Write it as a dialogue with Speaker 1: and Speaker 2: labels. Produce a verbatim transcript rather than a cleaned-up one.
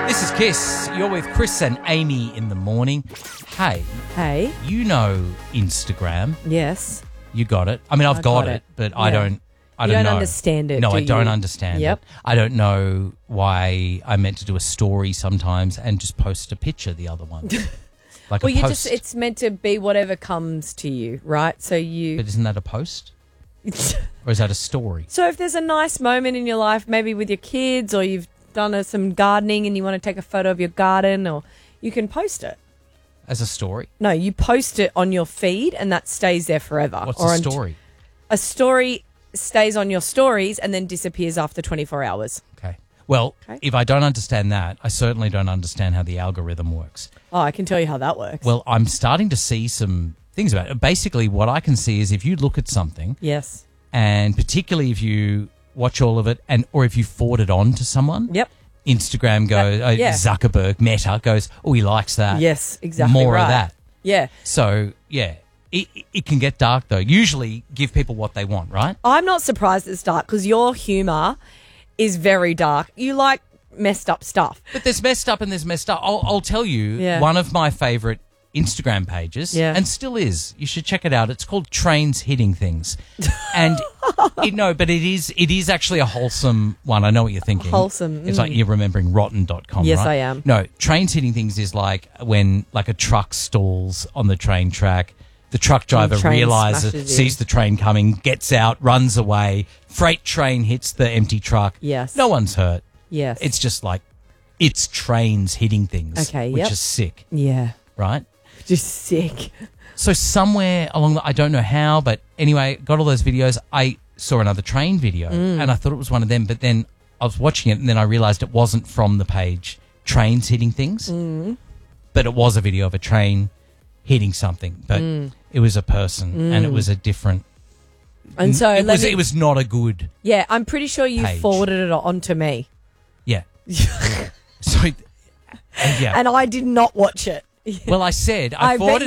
Speaker 1: This is Kiss. You're with Chris and Amy in the morning. Hey,
Speaker 2: Hey.
Speaker 1: you know Instagram.
Speaker 2: Yes.
Speaker 1: You got it. I mean, I've
Speaker 2: I
Speaker 1: got,
Speaker 2: got
Speaker 1: it,
Speaker 2: it.
Speaker 1: but I
Speaker 2: Yeah.
Speaker 1: don't. I
Speaker 2: You
Speaker 1: don't,
Speaker 2: don't
Speaker 1: know.
Speaker 2: understand it,
Speaker 1: No,
Speaker 2: do
Speaker 1: I don't
Speaker 2: you?
Speaker 1: understand
Speaker 2: Yep.
Speaker 1: it. I don't know why I meant to do a story sometimes and just post a picture the other one. Like
Speaker 2: Well,
Speaker 1: a
Speaker 2: you
Speaker 1: post.
Speaker 2: just it's meant to be whatever comes to you, right? So you
Speaker 1: But isn't that a post? Or is that a story?
Speaker 2: So if there's a nice moment in your life, maybe with your kids, or you've done uh, some gardening and you want to take a photo of your garden, or you can post it.
Speaker 1: As a story?
Speaker 2: No, you post it on your feed and that stays there forever.
Speaker 1: What's
Speaker 2: or
Speaker 1: a
Speaker 2: on-
Speaker 1: story?
Speaker 2: A story stays on your stories and then disappears after twenty-four hours.
Speaker 1: Okay. Well,
Speaker 2: Okay.
Speaker 1: if I don't understand that, I certainly don't understand how the algorithm works.
Speaker 2: Oh, I can tell you how that works.
Speaker 1: Well, I'm starting to see some things about it. Basically, what I can see is if you look at something,
Speaker 2: yes.
Speaker 1: and particularly if you watch all of it, and or if you forward it on to someone,
Speaker 2: Yep.
Speaker 1: Instagram goes, uh,
Speaker 2: yeah.
Speaker 1: Zuckerberg, Meta goes, oh, he likes that.
Speaker 2: Yes, exactly
Speaker 1: More
Speaker 2: right.
Speaker 1: of that.
Speaker 2: Yeah.
Speaker 1: So, yeah, it, it can get dark, though. Usually give people what they want, right?
Speaker 2: I'm not surprised it's dark because your humour is very dark. You like messed up stuff.
Speaker 1: But there's messed up and there's messed up. I'll, I'll tell you,
Speaker 2: Yeah.
Speaker 1: one of my favourite Instagram pages,
Speaker 2: Yeah.
Speaker 1: and still is. You should check it out. It's called Trains Hitting Things, and it, no, but it is it is actually a wholesome one. I know what you're thinking.
Speaker 2: Wholesome,
Speaker 1: It's like
Speaker 2: mm.
Speaker 1: you're remembering rotten dot com.
Speaker 2: Yes,
Speaker 1: right?
Speaker 2: I am.
Speaker 1: No, Trains Hitting Things is like when like a truck stalls on the train track. The truck driver
Speaker 2: train
Speaker 1: realizes,
Speaker 2: smashes
Speaker 1: sees
Speaker 2: in.
Speaker 1: the train coming, gets out, runs away. Freight train hits the empty truck.
Speaker 2: Yes.
Speaker 1: No one's hurt.
Speaker 2: Yes.
Speaker 1: It's just like it's trains hitting things,
Speaker 2: Okay,
Speaker 1: which
Speaker 2: yep.
Speaker 1: is sick,
Speaker 2: yeah.
Speaker 1: right?
Speaker 2: Just sick.
Speaker 1: So somewhere along the, I don't know how, but anyway, got all those videos. I saw another train video
Speaker 2: Mm.
Speaker 1: and I thought it was one of them, but then I was watching it and then I realized it wasn't from the page Trains Hitting Things,
Speaker 2: Mm.
Speaker 1: but it was a video of a train hitting something, but
Speaker 2: Mm.
Speaker 1: it was a person and it was a different.
Speaker 2: And so
Speaker 1: it
Speaker 2: let
Speaker 1: was,
Speaker 2: me-
Speaker 1: it was not a good,
Speaker 2: Yeah, I'm pretty sure you
Speaker 1: Page.
Speaker 2: forwarded it on to me.
Speaker 1: yeah. So, uh, yeah.
Speaker 2: And I did not watch it.
Speaker 1: Well, I said I,
Speaker 2: I bet
Speaker 1: forwarded